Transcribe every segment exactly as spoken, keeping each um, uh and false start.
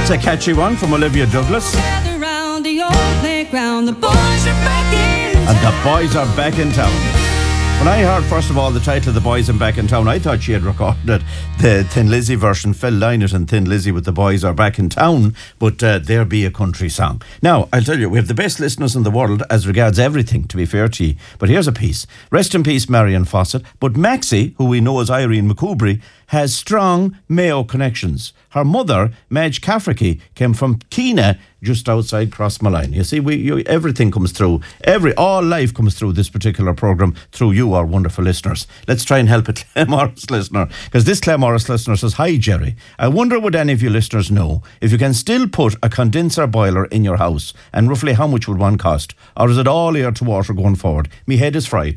That's a catchy one from Olivia Douglas. Around the old playground, the boys are back in And the boys are back in town. When I heard, first of all, the title of The Boys Are Back in Town, I thought she had recorded the Thin Lizzy version, Phil Lynott and Thin Lizzy with The Boys Are Back in Town, but uh, there be a country song. Now, I'll tell you, we have the best listeners in the world as regards everything, to be fair to you. But here's a piece. Rest in peace, Marion Fawcett. But Maxie, who we know as Irene McCoubry, has strong Mayo connections. Her mother, Madge Cafferty, came from Keena, just outside Crossmalline. You see, we you, everything comes through. Every all life comes through this particular programme through you, our wonderful listeners. Let's try and help a Claremorris listener, because this Claremorris listener says, "Hi, Jerry. I wonder would any of you listeners know if you can still put a condenser boiler in your house, and roughly how much would one cost? Or is it all air to water going forward? Me head is fried."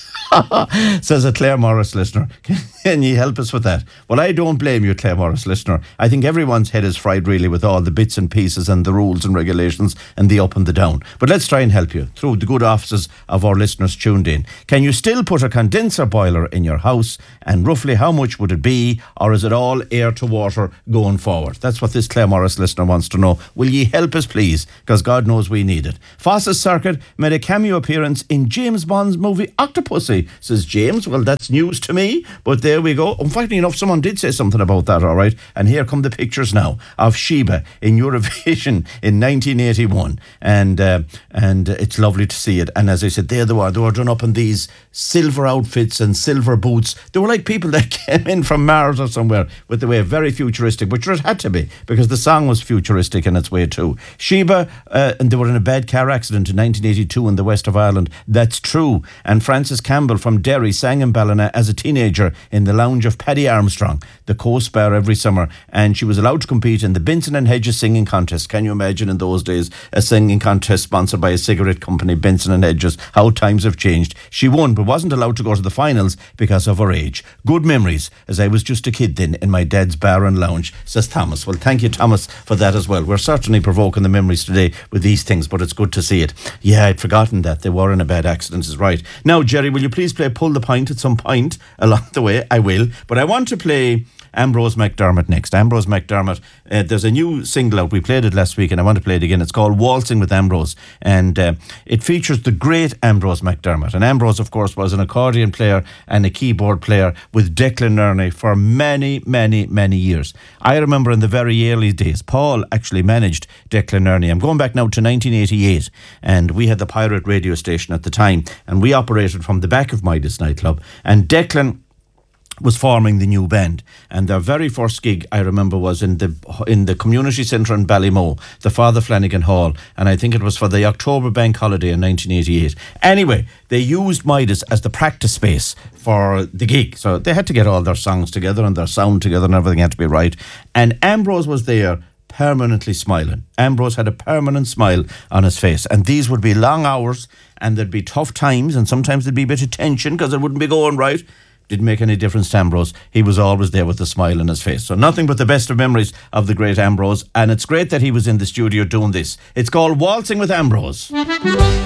Says a Claremorris listener. Can you help us with that? Well, I don't blame you, Claremorris listener. I think everyone's head is fried really with all the bits and pieces and the rules and regulations and the up and the down. But let's try and help you through the good offices of our listeners tuned in. Can you still put a condenser boiler in your house, and roughly how much would it be, or is it all air to water going forward? That's what this Claremorris listener wants to know. Will ye help us, please? Because God knows we need it. Foss's Circuit made a cameo appearance in James Bond's movie Octopussy, says James. Well, that's news to me, but there we go. Unfortunately enough, someone did say something about that, all right? And here come the pictures now of Sheba in Eurovision in nineteen eighty-one. And uh, and it's lovely to see it. And as I said, there they were. They were done up in these silver outfits and silver boots. They were like people that came in from Mars or somewhere with the way very futuristic, which it had to be, because the song was futuristic in its way too. Sheba, uh, and they were in a bad car accident in nineteen eighty-two in the west of Ireland. That's true. And Frances Campbell from Derry sang in Ballina as a teenager in the lounge of Paddy Armstrong, the Coast Bar, every summer, and she was allowed to compete in the Benson and Hedges singing contest. Can you imagine in those days a singing contest sponsored by a cigarette company, Benson and Hedges? How times have changed. She won but wasn't allowed to go to the finals because of her age. Good memories, as I was just a kid then in my dad's bar and lounge, says Thomas. Well, thank you, Thomas, for that as well. We're certainly provoking the memories today with these things, but it's good to see it. Yeah, I'd forgotten that they were in a bad accident, is right. Now, Jerry, will you please play Pull the Pint at some point along the way? I will, but I want to play Ambrose McDermott next. Ambrose McDermott, uh, there's a new single out. We played it last week and I want to play it again. It's called Waltzing with Ambrose, and uh, it features the great Ambrose McDermott. And Ambrose, of course, was an accordion player and a keyboard player with Declan Nerney for many, many, many years. I remember in the very early days, Paul actually managed Declan Nerney. I'm going back now to nineteen eighty-eight, and we had the pirate radio station at the time, and we operated from the back of Midas nightclub, and Declan was forming the new band, and their very first gig I remember was in the in the community centre in Ballymoe, the Father Flanagan Hall, and I think it was for the October bank holiday in nineteen eighty-eight. Anyway, they used Midas as the practice space for the gig, so they had to get all their songs together and their sound together and everything had to be right, and Ambrose was there permanently smiling. Ambrose had a permanent smile on his face, and these would be long hours and there'd be tough times and sometimes there'd be a bit of tension because it wouldn't be going right. Didn't make any difference to Ambrose. He was always there with a smile on his face. So nothing but the best of memories of the great Ambrose, and it's great that he was in the studio doing this. It's called Waltzing with Ambrose.